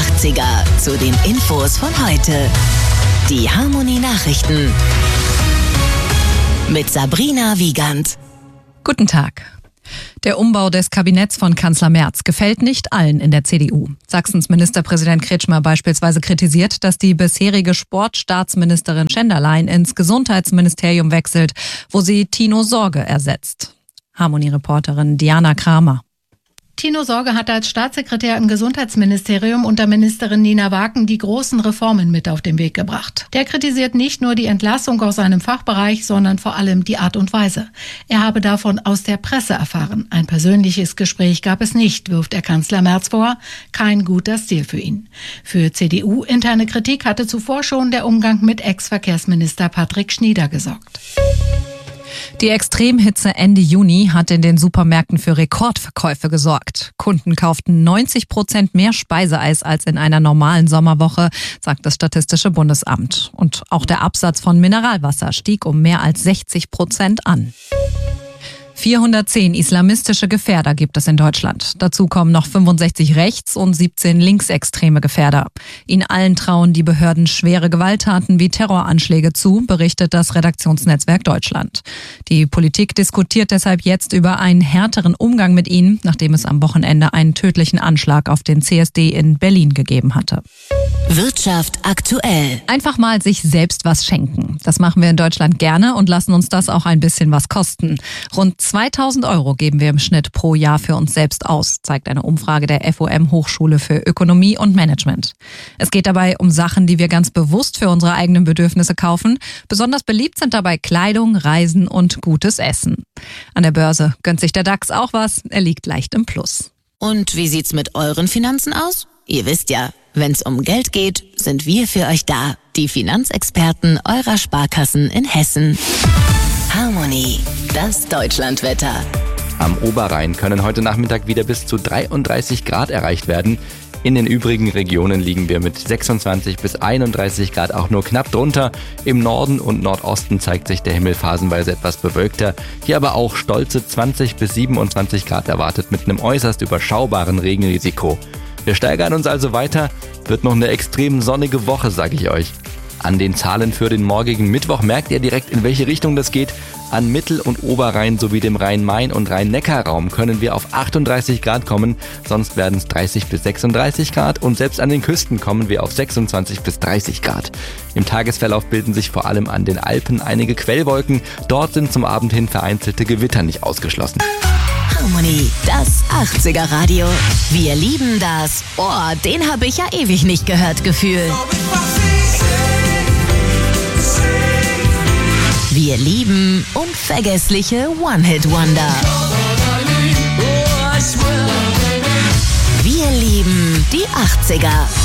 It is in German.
80er zu den Infos von heute. Die Harmonie Nachrichten mit Sabrina Wiegand. Guten Tag. Der Umbau des Kabinetts von Kanzler Merz gefällt nicht allen in der CDU. Sachsens Ministerpräsident Kretschmer beispielsweise kritisiert, dass die bisherige Sportstaatsministerin Schenderlein ins Gesundheitsministerium wechselt, wo sie Tino Sorge ersetzt. Harmonie-Reporterin Diana Kramer. Tino Sorge hatte als Staatssekretär im Gesundheitsministerium unter Ministerin Nina Waken die großen Reformen mit auf den Weg gebracht. Der kritisiert nicht nur die Entlassung aus seinem Fachbereich, sondern vor allem die Art und Weise. Er habe davon aus der Presse erfahren. Ein persönliches Gespräch gab es nicht, wirft er Kanzler Merz vor. Kein guter Stil für ihn. Für CDU-interne Kritik hatte zuvor schon der Umgang mit Ex-Verkehrsminister Patrick Schnieder gesorgt. Die Extremhitze Ende Juni hat in den Supermärkten für Rekordverkäufe gesorgt. Kunden kauften 90% mehr Speiseeis als in einer normalen Sommerwoche, sagt das Statistische Bundesamt. Und auch der Absatz von Mineralwasser stieg um mehr als 60% an. 410 islamistische Gefährder gibt es in Deutschland. Dazu kommen noch 65 rechts- und 17 linksextreme Gefährder. Ihnen allen trauen die Behörden schwere Gewalttaten wie Terroranschläge zu, berichtet das Redaktionsnetzwerk Deutschland. Die Politik diskutiert deshalb jetzt über einen härteren Umgang mit ihnen, nachdem es am Wochenende einen tödlichen Anschlag auf den CSD in Berlin gegeben hatte. Wirtschaft aktuell. Einfach mal sich selbst was schenken. Das machen wir in Deutschland gerne und lassen uns das auch ein bisschen was kosten. Rund 2.000 € geben wir im Schnitt pro Jahr für uns selbst aus, zeigt eine Umfrage der FOM Hochschule für Ökonomie und Management. Es geht dabei um Sachen, die wir ganz bewusst für unsere eigenen Bedürfnisse kaufen. Besonders beliebt sind dabei Kleidung, Reisen und gutes Essen. An der Börse gönnt sich der DAX auch was, er liegt leicht im Plus. Und wie sieht's mit euren Finanzen aus? Ihr wisst ja, wenn's um Geld geht, sind wir für euch da. Die Finanzexperten eurer Sparkassen in Hessen. Harmonie, das Deutschlandwetter. Am Oberrhein können heute Nachmittag wieder bis zu 33 Grad erreicht werden. In den übrigen Regionen liegen wir mit 26 bis 31 Grad auch nur knapp drunter. Im Norden und Nordosten zeigt sich der Himmel phasenweise etwas bewölkter. Hier aber auch stolze 20 bis 27 Grad erwartet mit einem äußerst überschaubaren Regenrisiko. Wir steigern uns also weiter. Wird noch eine extrem sonnige Woche, sage ich euch. An den Zahlen für den morgigen Mittwoch merkt ihr direkt, in welche Richtung das geht. An Mittel- und Oberrhein sowie dem Rhein-Main- und Rhein-Neckar-Raum können wir auf 38 Grad kommen, sonst werden es 30 bis 36 Grad und selbst an den Küsten kommen wir auf 26 bis 30 Grad. Im Tagesverlauf bilden sich vor allem an den Alpen einige Quellwolken. Dort sind zum Abend hin vereinzelte Gewitter nicht ausgeschlossen. Harmonie, das 80er Radio. Wir lieben das. Oh, den habe ich ja ewig nicht gehört, Gefühl. Wir lieben unvergessliche One-Hit-Wonder. Wir lieben die 80er.